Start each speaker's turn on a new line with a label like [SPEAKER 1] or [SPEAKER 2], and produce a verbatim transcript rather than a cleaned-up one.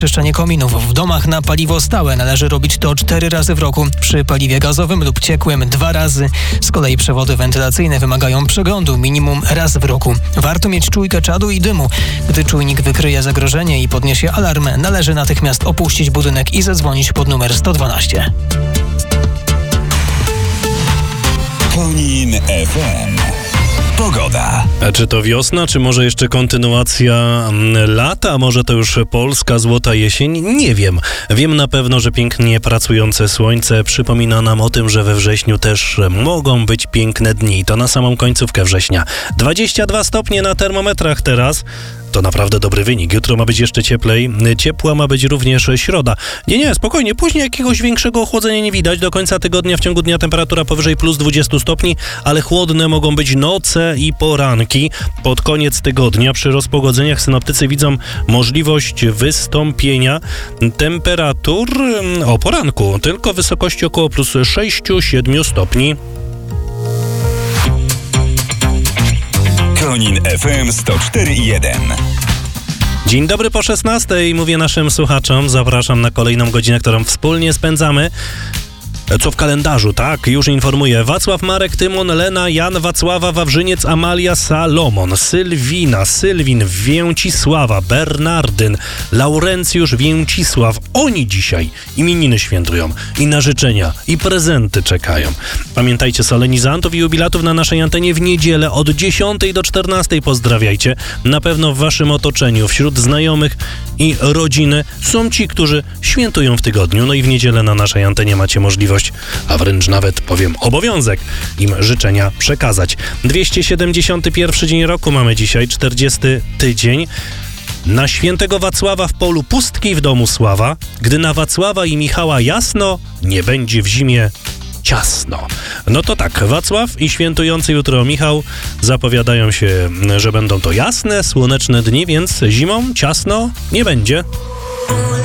[SPEAKER 1] Czyszczenie kominów w domach na paliwo stałe należy robić to cztery razy w roku. Przy paliwie gazowym lub ciekłym dwa razy. Z kolei przewody wentylacyjne wymagają przeglądu minimum raz w roku. Warto mieć czujkę czadu i dymu. Gdy czujnik wykryje zagrożenie i podniesie alarm, należy natychmiast opuścić budynek i zadzwonić pod numer sto dwanaście.
[SPEAKER 2] Konin F M. Pogoda.
[SPEAKER 3] A czy to wiosna, czy może jeszcze kontynuacja lata? Może to już polska złota jesień? Nie wiem. Wiem na pewno, że pięknie pracujące słońce przypomina nam o tym, że we wrześniu też mogą być piękne dni. To na samą końcówkę września. dwadzieścia dwa stopnie na termometrach teraz. To naprawdę dobry wynik. Jutro ma być jeszcze cieplej. Ciepła ma być również środa. Nie, nie, spokojnie. Później jakiegoś większego ochłodzenia nie widać. Do końca tygodnia w ciągu dnia temperatura powyżej plus dwadzieścia stopni, ale chłodne mogą być noce i poranki. Pod koniec tygodnia przy rozpogodzeniach synoptycy widzą możliwość wystąpienia temperatur o poranku. Tylko w wysokości około plus sześć do siedmiu stopni.
[SPEAKER 2] Konin F M sto cztery i jeden.
[SPEAKER 3] Dzień dobry po szesnastej, mówię naszym słuchaczom. Zapraszam na kolejną godzinę, którą wspólnie spędzamy. Co w kalendarzu, tak? Już informuję. Wacław, Marek, Tymon, Lena, Jan, Wacława, Wawrzyniec, Amalia, Salomon, Sylwina, Sylwin, Więcisława, Bernardyn, Laurencjusz, Więcisław. Oni dzisiaj imieniny świętują i na życzenia, i prezenty czekają. Pamiętajcie, solenizantów i jubilatów na naszej antenie w niedzielę od dziesiątej do czternastej pozdrawiajcie. Na pewno w waszym otoczeniu, wśród znajomych i rodziny są ci, którzy świętują w tygodniu. No i w niedzielę na naszej antenie macie możliwość, a wręcz nawet powiem obowiązek im życzenia przekazać. dwieście siedemdziesiąty pierwszy dzień roku mamy dzisiaj, czterdziesty tydzień. Na świętego Wacława w polu pustki, w domu sława. Gdy na Wacława i Michała jasno, nie będzie w zimie ciasno. No to tak, Wacław i świętujący jutro Michał zapowiadają się, że będą to jasne, słoneczne dni, więc zimą ciasno nie będzie.